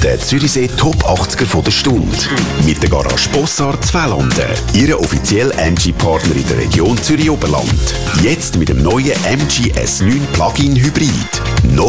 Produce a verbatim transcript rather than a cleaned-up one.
Der Zürichsee Top achtziger von der Stunde. Mit der Garage Bossard Zweitlanden. Ihre offizielle M G-Partner in der Region Zürich-Oberland. Jetzt mit dem neuen M G S neun Plug-in Hybrid.